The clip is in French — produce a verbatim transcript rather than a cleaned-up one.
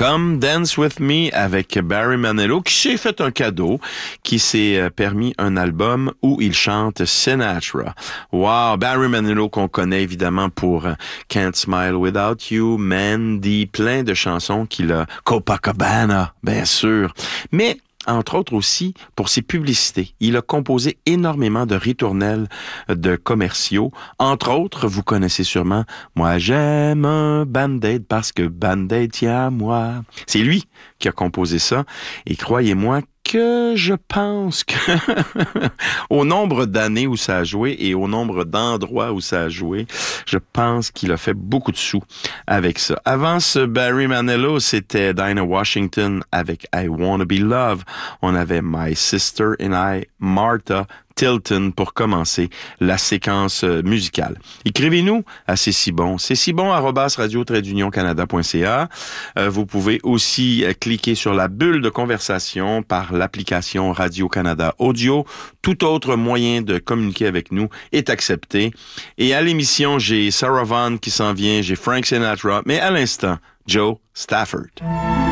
Come Dance With Me avec Barry Manilow qui s'est fait un cadeau, qui s'est permis un album où il chante Sinatra. Wow, Barry Manilow qu'on connaît évidemment pour Can't Smile Without You, Mandy, plein de chansons qu'il a, Copacabana, bien sûr. Mais entre autres aussi pour ses publicités. Il a composé énormément de ritournelles de commerciaux. Entre autres, vous connaissez sûrement « Moi j'aime un Band-Aid parce que Band-Aid tient à moi ». C'est lui qui a composé ça. Et croyez-moi que je pense que au nombre d'années où ça a joué et au nombre d'endroits où ça a joué, je pense qu'il a fait beaucoup de sous avec ça. Avant ce Barry Manilow, c'était Dinah Washington avec I Wanna Be Loved. On avait My Sister and I, Martha Tilton pour commencer la séquence musicale. Écrivez-nous à C'est si bon. C'est si bon arobase radio trait d'union canada point c a. Euh, vous pouvez aussi euh, cliquer sur la bulle de conversation par l'application Radio-Canada Audio. Tout autre moyen de communiquer avec nous est accepté. Et à l'émission, j'ai Sarah Vaughan qui s'en vient, j'ai Frank Sinatra, mais à l'instant, Joe Stafford.